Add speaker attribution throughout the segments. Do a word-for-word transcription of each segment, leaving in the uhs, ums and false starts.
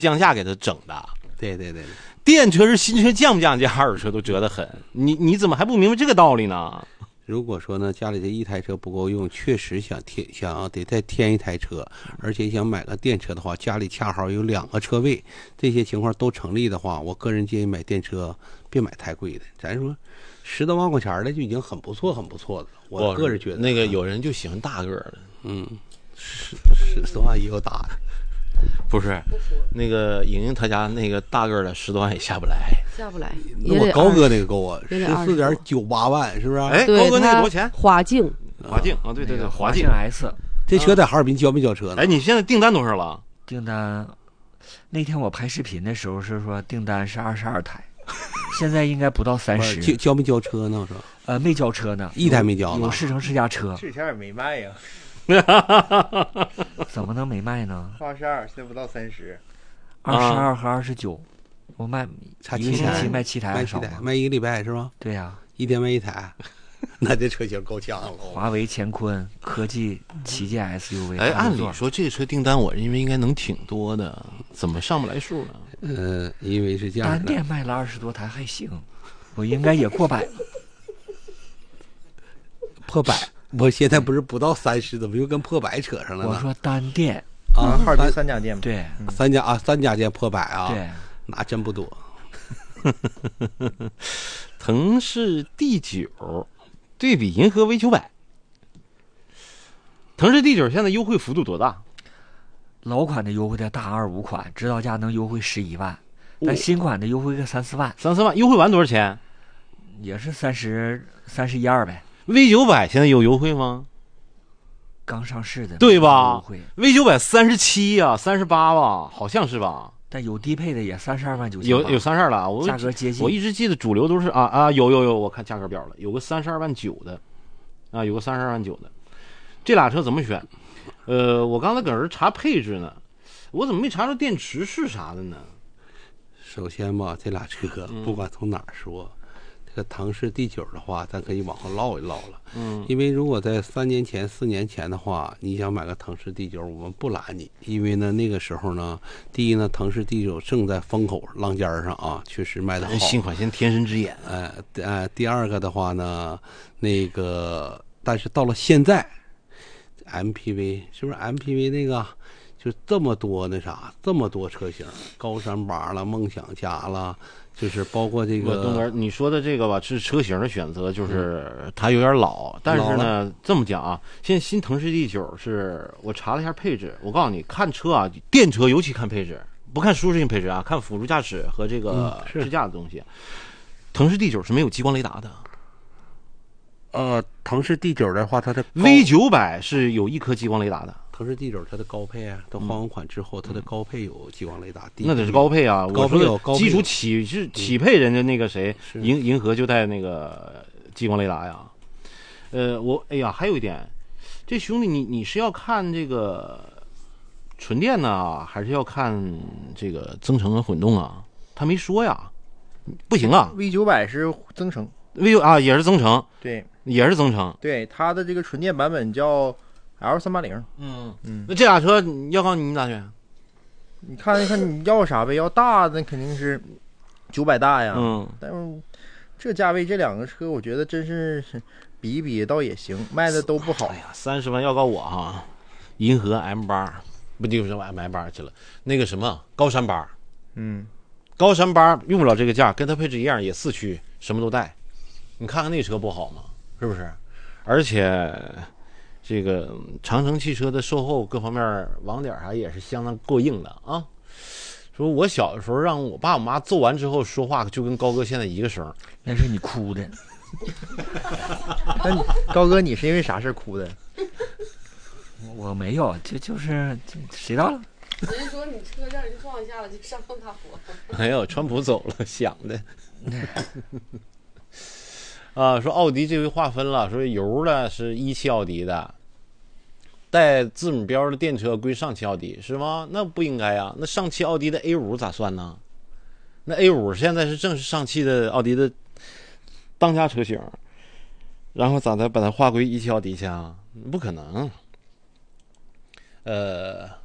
Speaker 1: 降价给它整的。
Speaker 2: 对对对对，
Speaker 1: 电车是新车降不降价，二手车都折得很。你你怎么还不明白这个道理呢？
Speaker 2: 如果说呢，家里这一台车不够用，确实想添想得再添一台车，而且想买个电车的话，家里恰好有两个车位，这些情况都成立的话，我个人建议买电车，别买太贵的。咱说十多万块钱的就已经很不错很不错的了。我个人觉得
Speaker 1: 那个有人就喜欢大个的，
Speaker 2: 嗯，十十多万也有大的。
Speaker 1: 不是，那个莹莹她家那个大个的十多万也下不来，
Speaker 3: 下不来。
Speaker 2: 那我高哥那个够啊，十四点九八万，是不是？
Speaker 1: 哎，高哥那个多少钱？
Speaker 3: 华境，
Speaker 1: 华境啊，对对对，华境
Speaker 4: S，
Speaker 2: 这车在哈尔滨交没交车呢？
Speaker 1: 哎，你现在订单多少了？
Speaker 4: 订单，那天我拍视频的时候是说订单是二十二台，现在应该不到三十。
Speaker 2: 交交没交车呢？是吧？
Speaker 4: 呃，没交车呢，
Speaker 2: 一台没交呢。
Speaker 4: 有试乘试驾车，
Speaker 5: 之前也没卖呀。
Speaker 4: 怎么能没卖呢？
Speaker 5: 二十二，现在不到三十。
Speaker 4: 二十二和二十九，我卖
Speaker 2: 差
Speaker 4: 一个星期卖七台，
Speaker 2: 卖七台，卖一个礼拜是吧？
Speaker 4: 对呀、啊，
Speaker 2: 一天卖一台，那这车型够呛了。
Speaker 4: 华为乾坤科技旗舰 S U V，
Speaker 1: 哎，按理说这个车订单我认为应该能挺多的，怎么上不来数呢？
Speaker 2: 呃，因为是这样的，
Speaker 4: 单店卖了二十多台还行，我应该也过百了，
Speaker 2: 破百。我现在不是不到三十，怎么又跟破百扯上了呢？
Speaker 4: 我说单店
Speaker 2: 啊，
Speaker 5: 哈尔滨三家店，
Speaker 4: 对，
Speaker 2: 三家啊，三家店破百啊，
Speaker 4: 对，
Speaker 2: 那真不多。
Speaker 1: 腾势 D 九对比银河 V 九百，腾势 D 九现在优惠幅度多大？
Speaker 4: 老款的优惠的大二五款，指导价能优惠十一万，但新款的优惠个三四万，
Speaker 1: 三四万，优惠完多少钱？
Speaker 4: 也是三十三十一二呗。
Speaker 1: V 九百现在有优惠吗？
Speaker 4: 刚上市的，
Speaker 1: 对吧？
Speaker 4: 优惠
Speaker 1: V 九百三十七呀，三十八吧，好像是吧？
Speaker 4: 但有低配的也三十二万九千，
Speaker 1: 有有三十二了，我
Speaker 4: 价格接近。
Speaker 1: 我一直记得主流都是啊啊，有有有，我看价格表了，有个三十二万九的，啊，有个三十二万九的，这俩车怎么选？呃，我刚才搁这查配置呢，我怎么没查出电池是啥的呢？
Speaker 2: 首先吧，这俩车不管从哪儿说。嗯，这个腾势 D 九的话，咱可以往后唠一唠了。
Speaker 1: 嗯，
Speaker 2: 因为如果在三年前、四年前的话，你想买个腾势 D 九，我们不拦你，因为呢那个时候呢，第一呢，腾势 D 九正在风口浪尖上啊，确实卖得好。
Speaker 1: 新款现在天神之眼。
Speaker 2: 哎呃，第二个的话呢，那个但是到了现在 ，M P V 是不是 M P V 那个？就这么多那啥，这么多车型，高山八了，梦想家了，就是包括这个。
Speaker 1: 东哥，你说的这个吧，是车型的选择，就是它有点老，但是呢，这么讲啊，现在新腾势 D 九是我查了一下配置，我告诉你，看车啊，电车尤其看配置，不看舒适性配置啊，看辅助驾驶和这个支架的东西。腾势 D 九是没有激光雷达的。
Speaker 2: 呃，腾势 D 九的话，它的
Speaker 1: V 九百是有一颗激光雷达的。
Speaker 2: 腾势 D 九它的高配啊，到换完款之后，它的高配有激光雷达。
Speaker 1: 嗯、那得是高配啊，
Speaker 2: 高配有高配
Speaker 1: 基础起是起配，人家那个谁银银河就带那个激光雷达呀。呃，我哎呀，还有一点，这兄弟你你是要看这个纯电呢，还是要看这个增程和混动啊？他没说呀，不行啊。
Speaker 5: V 九百是增程
Speaker 1: ，V 啊也是增程，
Speaker 5: 对，
Speaker 1: 也是增程，
Speaker 5: 对，它的这个纯电版本叫。L 三八零，
Speaker 1: 嗯嗯，那这俩车你要告诉你，你咋选？
Speaker 5: 你看一看你要啥呗？要大那肯定是九百大呀。
Speaker 1: 嗯，
Speaker 5: 但是这价位这两个车，我觉得真是比一比倒也行，卖的都不好。
Speaker 1: 哎呀，三十万要告我哈，银河 M 八不就是 M 八去了？那个什么高山八，
Speaker 5: 嗯，
Speaker 1: 高山八用不了这个价，跟它配置一样，也四驱，什么都带。你看看那车不好吗？是不是？而且。这个长城汽车的售后各方面网点还也是相当过硬的啊。说我小的时候让我爸我妈揍完之后说话就跟高哥现在一个声，
Speaker 4: 那是你哭的。
Speaker 5: 那你高哥你是因为啥事哭的？
Speaker 4: 我没有，就就是谁到了？
Speaker 3: 人说你车让人撞一下了就上大火。
Speaker 1: 没有，川普走了，想的。啊，说奥迪这回划分了，说油的是一汽奥迪的，带字母标的电车归上汽奥迪是吗？那不应该啊，那上汽奥迪的 A 五 咋算呢？那 A 五 现在是正是上汽的奥迪的当家车型，然后咋的把它划归一汽奥迪去啊？不可能。呃，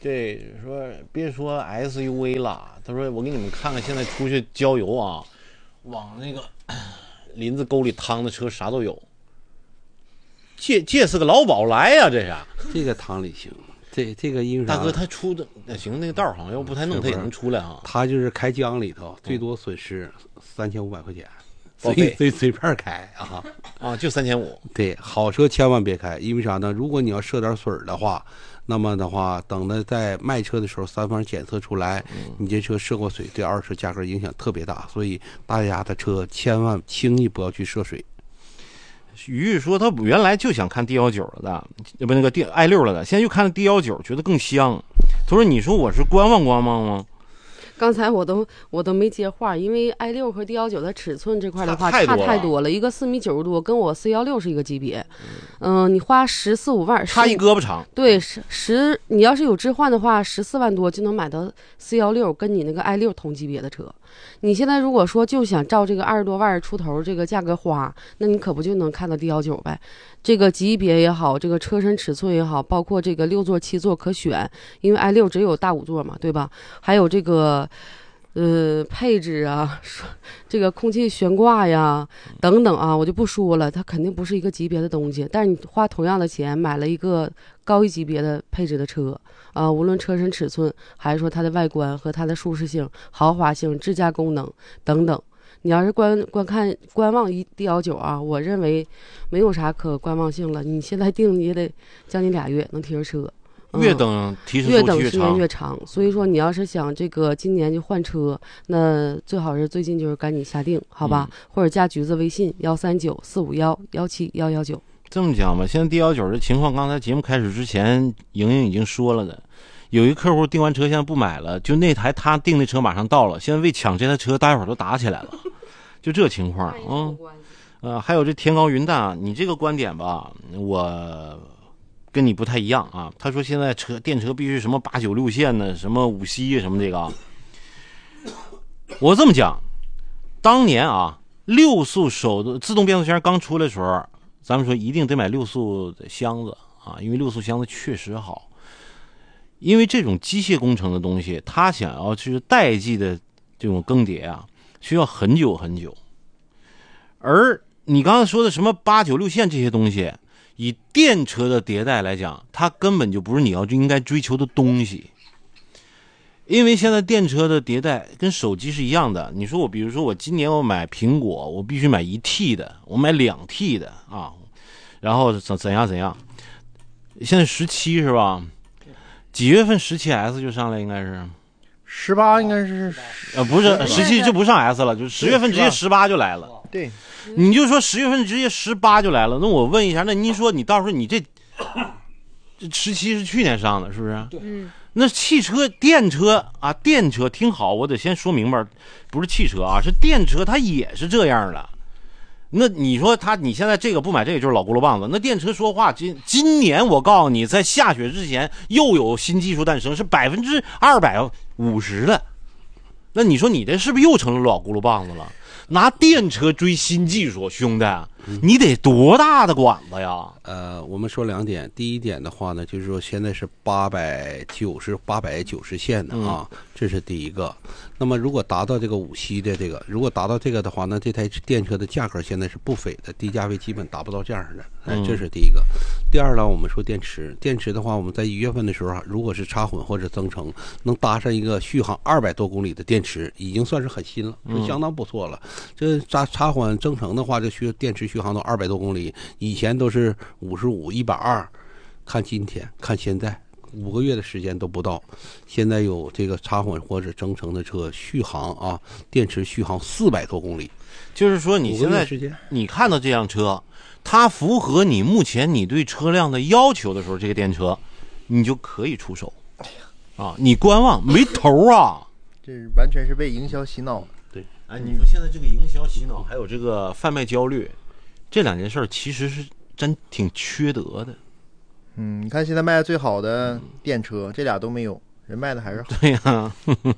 Speaker 1: 对，说别说 S U V 了，他说我给你们看看现在出去郊游啊，往那个林子沟里趟的车啥都有。这这是个老宝来呀、啊，这是。
Speaker 2: 这个堂里行，这这个因为啥？
Speaker 1: 大哥他出的那行，那个道好像要不太弄，他也能出来啊。
Speaker 2: 他就是开江里头，最多损失三千五百块钱。
Speaker 1: 所
Speaker 2: 以所以随便开啊
Speaker 1: 啊，就三千五。
Speaker 2: 对，好车千万别开，因为啥呢？如果你要涉点水的话，那么的话，等到在卖车的时候，三方检测出来，嗯、你这车涉过水，对二手价格影响特别大。所以大家的车千万轻易不要去涉水。
Speaker 1: 于是说他原来就想看 D 一九了的，不那个 D i 六了的，现在又看了 D 一九，觉得更香。他说：“你说我是观望观望吗？”
Speaker 3: 刚才我都我都没接话，因为 i 六和 D 一九的尺寸这块的话差太多了，一个四米九十多，跟我四一六是一个级别。嗯、呃，你花十四五万，
Speaker 1: 差一胳膊长。
Speaker 3: 对，十十，你要是有置换的话，十四万多就能买到四一六，跟你那个 i 六同级别的车。你现在如果说就想照这个二十多万出头这个价格花，那你可不就能看到 D 一九呗？这个级别也好，这个车身尺寸也好，包括这个六座七座可选，因为 i 六只有大五座嘛，对吧？还有这个呃配置啊，这个空气悬挂呀等等啊，我就不说了，它肯定不是一个级别的东西。但是你花同样的钱买了一个高一级别的配置的车啊、呃，无论车身尺寸还是说它的外观和它的舒适性、豪华性、智驾功能等等。你要是观观看观望一 D 一九啊，我认为没有啥可观望性了。你现在定也得将近俩月能提着车，
Speaker 1: 嗯、越等提示
Speaker 3: 越等时
Speaker 1: 时
Speaker 3: 间越长。所以说，你要是想这个今年就换车，那最好是最近就是赶紧下定，好吧？嗯、或者加橘子微信幺三九四五幺幺七幺幺九。
Speaker 1: 这么讲吧，现在 D 一九的情况，刚才节目开始之前，莹莹已经说了的。有一客户订完车现在不买了，就那台他订的车马上到了，现在为抢这台车，大家伙都打起来了，就这情况啊。嗯，呃，还有这天高云淡，你这个观点吧，我跟你不太一样啊。他说现在车电车必须什么八九六线呢，什么五系什么这个。我这么讲，当年啊，六速手动自动变速箱刚出来的时候，咱们说一定得买六速的箱子啊，因为六速箱子确实好。因为这种机械工程的东西，它想要去代际的这种更迭啊，需要很久很久。而你刚才说的什么八九六线这些东西，以电车的迭代来讲，它根本就不是你要应该追求的东西。因为现在电车的迭代跟手机是一样的，你说我比如说我今年我买苹果，我必须买一 T 的，我买两 T 的啊，然后怎怎样怎样。现在十七是吧？几月份十七 S 就上来？应该是
Speaker 5: 十八，应该是
Speaker 1: 呃不是十七就不上 S 了，就十月份直接十八就来了。
Speaker 5: 对，
Speaker 1: 你就说十月份直接十八就来了。那我问一下，那您说你到时候你这这十七是去年上的，是不是？
Speaker 5: 对。
Speaker 1: 那汽车电车啊，电车听好，我得先说明白，不是汽车啊，是电车，它也是这样的。那你说他你现在这个不买这个就是老轱辘棒子。那电车说话，今今年我告诉你，在下雪之前又有新技术诞生，是百分之二百五十的。那你说你这是不是又成了老轱辘棒子了？拿电车追新技术，兄弟，你得多大的管子呀？
Speaker 2: 呃，我们说两点。第一点的话呢，就是说现在是八百九十八百九十线的啊，嗯、这是第一个。那么如果达到这个五系的这个，如果达到这个的话，那这台电车的价格现在是不菲的，低价位基本达不到这样的。哎，这是第一个。嗯、第二呢，我们说电池，电池的话，我们在一月份的时候，如果是插混或者增程，能搭上一个续航二百多公里的电池，已经算是很新了，是相当不错了。嗯、这插插混增程的话，这续电池续航都二百多公里，以前都是五十五、一百二，看今天，看现在。五个月的时间都不到，现在有这个插混或者增程的车续航啊，电池续航四百多公里，
Speaker 1: 就是说你现在你看到这辆车，它符合你目前你对车辆的要求的时候，这个电车你就可以出手。啊，你观望没头啊，
Speaker 5: 这完全是被营销洗脑。
Speaker 1: 对，哎，你说现在这个营销洗脑，还有这个贩卖焦虑，这两件事其实是真挺缺德的。
Speaker 5: 嗯，你看现在卖的最好的电车，这俩都没有，人卖的还是好。
Speaker 1: 对呀、啊，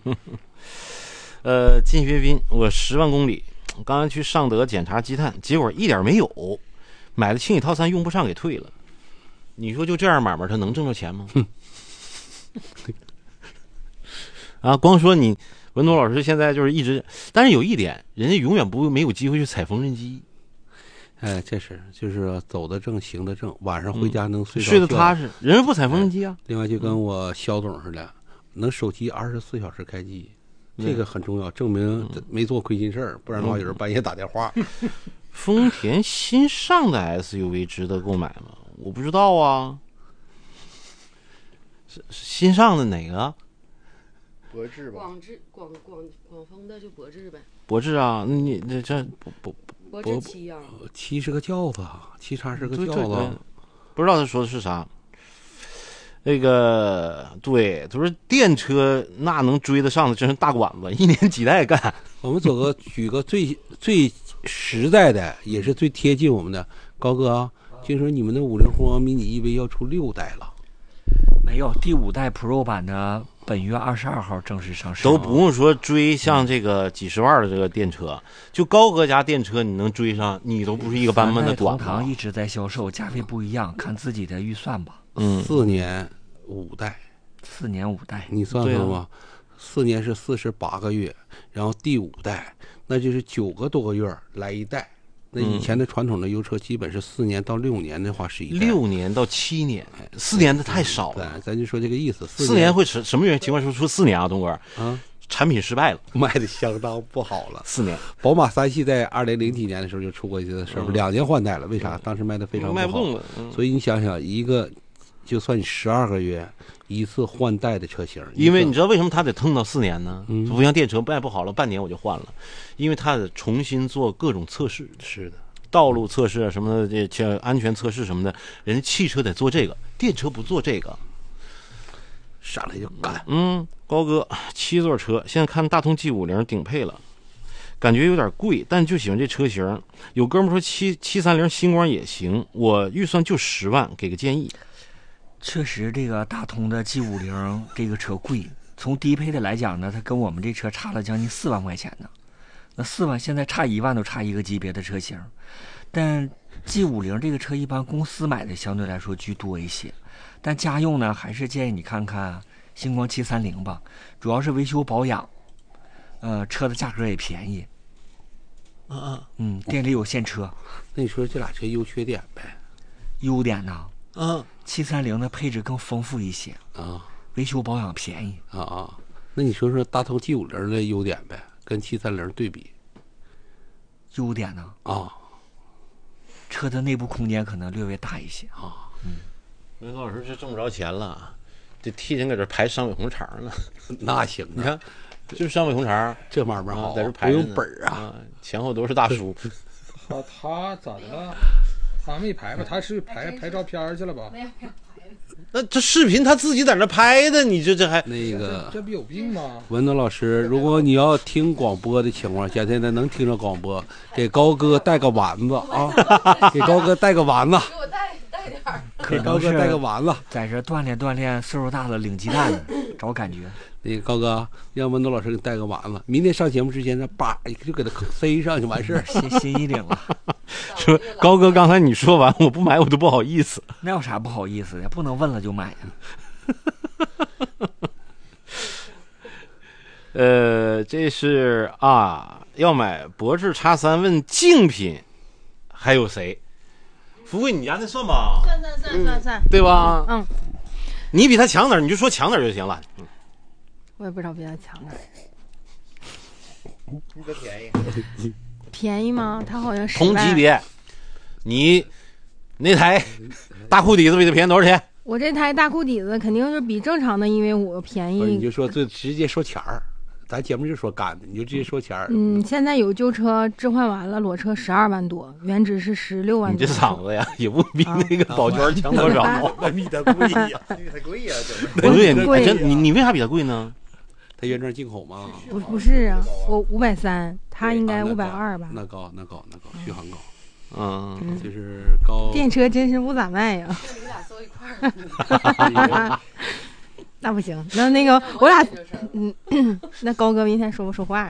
Speaker 1: 呃，靳学斌，我十万公里，刚刚去尚德检查积碳，结果一点没有，买了清理套餐用不上给退了。你说就这样买卖，他能挣着钱吗？ 啊，光说你文东老师现在就是一直，但是有一点，人家永远不会没有机会去踩缝纫机。
Speaker 2: 哎，这是就是走得正，行得正，晚上回家能睡着、
Speaker 1: 嗯、睡得踏实。人家不踩缝纫机啊。
Speaker 2: 另外就跟我肖总似的，能手机二十四小时开机，这个很重要，证明没做亏心事儿，不然的话有人半夜打电话。
Speaker 1: 丰田新上的 S U V 值得购买吗？我不知道啊。是新上的哪个？
Speaker 5: 博智吧。
Speaker 3: 广智广广广丰的就博智呗。
Speaker 1: 博智啊，那你这这不不
Speaker 3: 博智七啊，
Speaker 2: 七是个轿子，七叉是个轿子，
Speaker 1: 不知道他说的是啥。那个对，他说电车那能追得上的真是大管子，一年几代干。
Speaker 2: 我们走个举个最最实在的，也是最贴近我们的高哥啊，听说你们的五菱宏光迷你 E V 要出六代了。
Speaker 4: 没有，第五代 Pro 版的本月二十二号正式上市，
Speaker 1: 都不用说追像这个几十万的这个电车，就高哥家电车你能追上，你都不是一个版本的短。
Speaker 4: 同堂一直在销售，价位不一样，看自己的预算吧。
Speaker 1: 嗯，
Speaker 2: 四年五代，
Speaker 4: 四年五代，
Speaker 2: 你算算吧，四年是四十八个月，然后第五代那就是九个多个月来一代。那以前的传统的油车基本是四年到六年的话是一代，
Speaker 1: 六年到七年，四年的太少了。
Speaker 2: 咱就说这个意思。
Speaker 1: 四年会什什么原因情况出四年啊？东哥
Speaker 2: 啊，
Speaker 1: 产品失败了，
Speaker 2: 卖的相当不好了。
Speaker 1: 四年，
Speaker 2: 宝马三系在二零零几年的时候就出过一次事儿，两年换代了。为啥？当时卖的非常不好，
Speaker 1: 卖不动了。
Speaker 2: 所以你想想，一个就算你十二个月一次换代的车型，
Speaker 1: 因为你知道为什么它得腾到四年呢？
Speaker 2: 嗯，
Speaker 1: 不像电车卖不好了，半年我就换了，因为它得重新做各种测试。
Speaker 2: 是的。
Speaker 1: 道路测试啊什么的，这安全测试什么的，人家汽车得做这个，电车不做这个，
Speaker 2: 上来就干。
Speaker 1: 嗯，高哥七座车，现在看大通 G 五零顶配了，感觉有点贵，但就喜欢这车型。有哥们说七七三零星光也行，我预算就十万，给个建议。
Speaker 4: 确实，这个大通的 G 五零这个车贵，从低配的来讲呢，它跟我们这车差了将近四万块钱呢。那四万现在差一万都差一个级别的车型，但 G 五零这个车一般公司买的相对来说居多一些，但家用呢还是建议你看看星光七三零吧，主要是维修保养，呃，车的价格也便宜，
Speaker 1: 嗯嗯
Speaker 4: 嗯，店里有现车。
Speaker 2: 那你说这俩车优缺点呗？
Speaker 4: 优点呢？
Speaker 1: 嗯，
Speaker 4: 七三零的配置更丰富一些
Speaker 2: 啊，
Speaker 4: 维修保养便宜
Speaker 2: 啊啊。那你说说大通 G 五零的优点呗？跟七三零对比，
Speaker 4: 优点呢？
Speaker 2: 啊，
Speaker 4: 车的内部空间可能略微大一些
Speaker 2: 啊。
Speaker 1: 嗯，文涛老师这挣不着钱了，这替人搁这排商委红肠呢。
Speaker 2: 那行啊，
Speaker 1: 你看，就是商委红肠，
Speaker 2: 这买卖好，
Speaker 1: 在这排
Speaker 2: 不用本儿啊，
Speaker 1: 啊，前后都是大叔。
Speaker 6: 他他咋的了？他没排吧？他是排拍照片去了吧？
Speaker 3: 没有没有。
Speaker 1: 那这视频他自己在那拍的，你这这还
Speaker 2: 那个
Speaker 6: 这不有病吗？
Speaker 2: 文东老师，如果你要听广播的情况下，现在能听着广播，给高哥带个丸子啊，给高哥带个丸子，
Speaker 3: 给我带带点儿，
Speaker 2: 给高哥带个丸子，
Speaker 4: 在这锻炼锻炼岁数大了领鸡蛋，找感觉。
Speaker 2: 那个高哥，让文东老师给你带个丸子，明天上节目之前，呢，叭就给他塞上就完事儿，
Speaker 4: 心心一领了。
Speaker 1: 说高哥，刚才你说完我不买我都不好意思。
Speaker 4: 那有啥不好意思的？不能问了就买呀。
Speaker 1: 呃，这是啊，要买博智 X 三，问竞品还有谁？福贵，你家那算吧？
Speaker 7: 算算算算算，
Speaker 1: 对吧？
Speaker 7: 嗯，
Speaker 1: 你比他强哪儿，你就说强哪儿就行了。嗯，
Speaker 7: 我也不知道比他强哪儿。
Speaker 5: 你得便宜，
Speaker 7: 便宜吗？他好像十
Speaker 1: 同级别，你那台大裤底子比他便宜多少钱？
Speaker 7: 我这台大裤底子肯定是比正常的一 V 五便宜。
Speaker 2: 你就说最直接说钱儿，咱节目就说干的，你就直接说钱儿。
Speaker 7: 嗯，现在有旧车置换完了，裸车十二万多，原值是十六万多。
Speaker 1: 你这嗓子呀，也不比那个宝娟强多少，
Speaker 2: 那比他贵呀，
Speaker 5: 比他贵呀，
Speaker 1: 不对，你
Speaker 7: 贵
Speaker 1: 真你你为啥比他贵呢？
Speaker 2: 他原装进口吗？
Speaker 7: 不不是啊，我五百三，他应该五百二吧？
Speaker 2: 那高那高那高，续航高。
Speaker 1: 嗯，
Speaker 2: 就是高
Speaker 7: 电车真是不咋卖呀。
Speaker 3: 你俩坐一块儿。
Speaker 7: 那不行，那那个我俩，嗯，那高哥明天说不说话？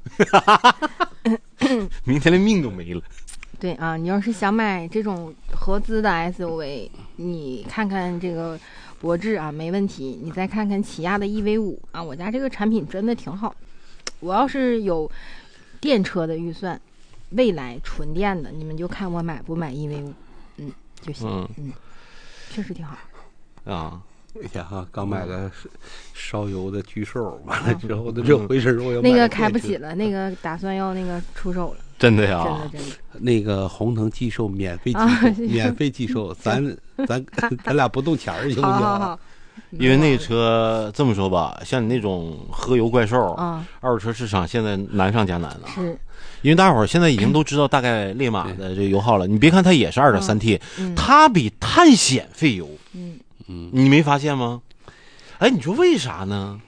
Speaker 1: 明天连命都没了。
Speaker 7: 对啊，你要是想买这种合资的 S U V， 你看看这个博智啊，没问题。你再看看起亚的 E V 五啊，我家这个产品真的挺好。我要是有电车的预算，未来纯电的，你们就看我买不买 E V 五，嗯就行，嗯, 嗯，确实挺好
Speaker 1: 啊。
Speaker 2: 哎呀哈，刚买个烧油的巨兽，完了之后的这回事我要
Speaker 7: 那个开不起了，那个打算要那个出手了。
Speaker 1: 真的呀，
Speaker 7: 真的真的。
Speaker 2: 那个红藤寄售免费寄售，啊、免费寄售，咱咱咱俩不动钱儿行不行？
Speaker 7: 好好好。
Speaker 1: 因为那个车这么说吧，像你那种喝油怪兽，啊，二手车市场现在难上加难了。
Speaker 7: 是。
Speaker 1: 因为大伙儿现在已经都知道大概烈马的这个油耗了，你别看它也是 二点三 T，嗯，它比探险费油。
Speaker 7: 嗯
Speaker 2: 嗯，
Speaker 1: 你没发现吗？哎，你说为啥呢？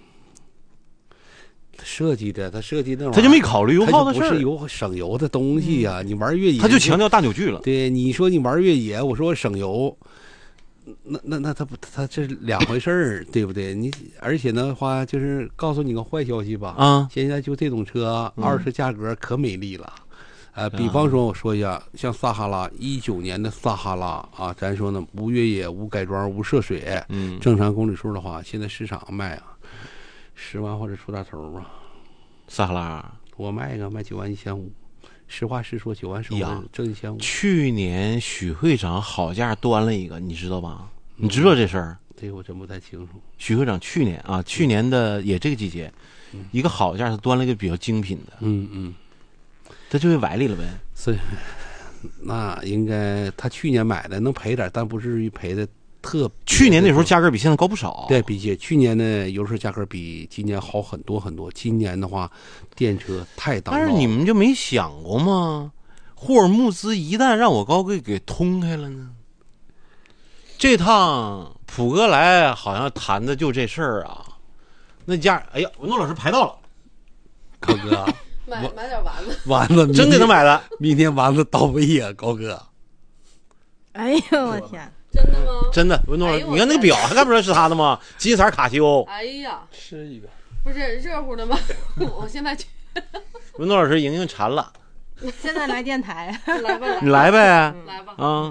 Speaker 2: 设计的，他设计那玩意儿，
Speaker 1: 他就没考虑油耗的事儿，
Speaker 2: 不是油省油的东西呀、啊嗯。你玩越野，
Speaker 1: 他就强调大扭矩了。
Speaker 2: 对，你说你玩越野，我说我省油，那那那他不，他这是两回事儿，对不对？你而且的话，就是告诉你个坏消息吧，
Speaker 1: 啊，
Speaker 2: 现在就这种车，嗯、二手价格可美丽了。呃，比方说我说一下，像撒哈拉一九年的撒哈拉啊，咱说呢，无越野、无改装、无涉水，
Speaker 1: 嗯，
Speaker 2: 正常公里数的话，现在市场卖啊，十万或者出大头吧。
Speaker 1: 撒哈拉，
Speaker 2: 我卖一个卖九万一千五，实话实说，九万收的挣一千五。
Speaker 1: 去年许会长好价端了一个，你知道吧？你知道这事儿？
Speaker 2: 这个我真不太清楚。
Speaker 1: 许会长去年啊，去年的也这个季节，嗯、一个好价，他端了一个比较精品的。
Speaker 2: 嗯嗯。
Speaker 1: 这就是崴里了呗，
Speaker 2: 所以那应该他去年买的能赔点，但不至于赔的特。
Speaker 1: 去年那时候价格比现在高不少，
Speaker 2: 对，比起去年的油车价格比今年好很多很多。今年的话，电车太当道了。
Speaker 1: 但是你们就没想过吗？霍尔木兹一旦让我高贵给通开了呢？这趟普格莱好像谈的就这事儿啊。那家，哎呀，文东老师排到了，
Speaker 2: 高哥。
Speaker 3: 买买点丸子，
Speaker 2: 丸子
Speaker 1: 真给他买了。
Speaker 2: 明天丸子到位呀，高哥。
Speaker 7: 哎呦我天！
Speaker 3: 真的吗？
Speaker 1: 真的，文东老师，你看那个表还看不出来是他的吗？金色卡西欧。
Speaker 3: 哎呀，
Speaker 6: 吃一个，
Speaker 3: 不是热乎的吗？我现在去。
Speaker 1: 文东老师，莹莹馋了，
Speaker 7: 现在来电台，
Speaker 3: 来吧，
Speaker 1: 你来呗，
Speaker 3: 来吧，
Speaker 1: 啊。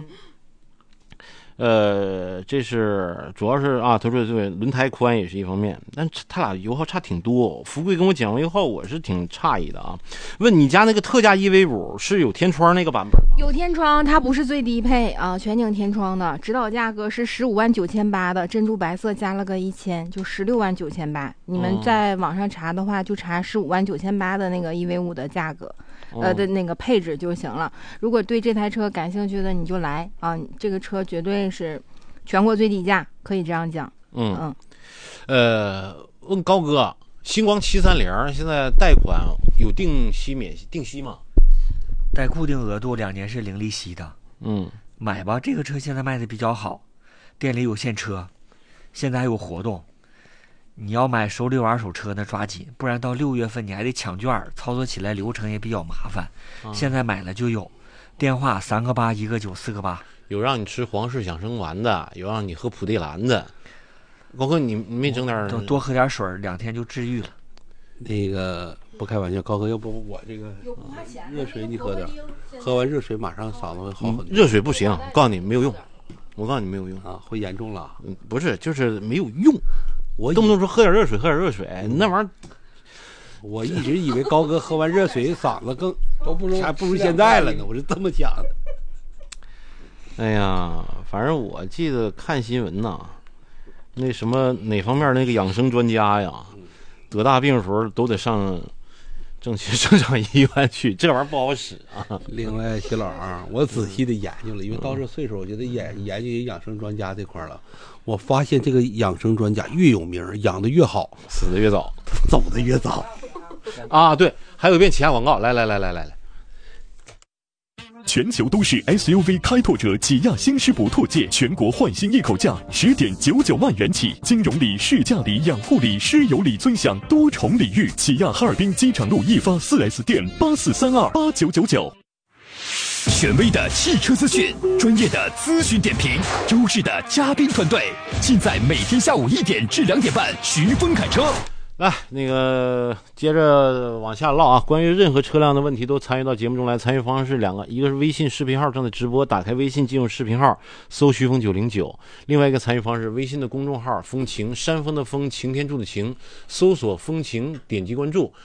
Speaker 1: 呃，这是主要是啊，他说对，轮胎宽也是一方面，但他俩油耗差挺多。福贵跟我讲完以后，我是挺诧异的啊。问你家那个特价 E V 五是有天窗那个版本吗？
Speaker 7: 有天窗，它不是最低配啊，全景天窗的，指导价格是十五万九千八的，珍珠白色加了个一千，就十六万九千八。你们在网上查的话，就查十五万九千八的那个 E V 五的价格。呃的那个配置就行了。如果对这台车感兴趣的，你就来啊！这个车绝对是全国最低价，可以这样讲。
Speaker 1: 嗯嗯。呃，问高哥，星光七三零现在贷款有定息免定息吗？
Speaker 4: 贷固定额度两年是零利息的。
Speaker 1: 嗯，
Speaker 4: 买吧，这个车现在卖的比较好，店里有现车，现在还有活动。你要买手里有二手车呢，抓紧，不然到六月份你还得抢券，操作起来流程也比较麻烦。啊、现在买了就有，电话三个八一个九四个八，
Speaker 1: 有让你吃皇氏养生丸的，有让你喝普地蓝的。高哥，你你没整点
Speaker 4: 多多喝点水，两天就治愈了。
Speaker 2: 那个不开玩笑，高哥，要不我这个热水你喝点，喝完热水马上嗓子会好很多。
Speaker 1: 嗯、热水不行，告诉你没有用，我告诉你没有用
Speaker 2: 啊，会严重了。
Speaker 1: 嗯，不是，就是没有用。
Speaker 2: 我
Speaker 1: 动不动说喝点热水，喝点热水，那玩意儿，
Speaker 2: 我一直以为高哥喝完热水嗓子更都不如还不如现在了呢，我是这么想的。
Speaker 1: 哎呀，反正我记得看新闻呐，那什么哪方面那个养生专家呀，得大病的时候都得上正去正常医院去，这玩意儿不好使啊。
Speaker 2: 另外，徐老二，我仔细的研究了，因为到这岁数，我觉得研研究养生专家这块了。我发现这个养生专家越有名，养的越好，
Speaker 1: 死的越早，
Speaker 2: 走的越早。
Speaker 1: 啊，对，还有一遍起亚广告，来来来来来来。
Speaker 8: 全球都市 S U V 开拓者起亚新世博拓界，全国换新一口价十点九九万元起，金融礼、试驾礼、养护礼、师友礼尊享多重礼遇。起亚哈尔滨机场路一发 四 S 店八四三二八九九九。权威的汽车资讯，专业的咨询点评，优质的嘉宾团队，尽在每天下午一点至两点半，徐峰侃车。
Speaker 1: 来，那个接着往下唠啊。关于任何车辆的问题，都参与到节目中来。参与方式是两个，一个是微信视频号正在直播，打开微信进入视频号，搜徐峰九零九；另外一个参与方式，微信的公众号风晴，山峰的风，擎天柱的擎，搜索风晴，点击关注。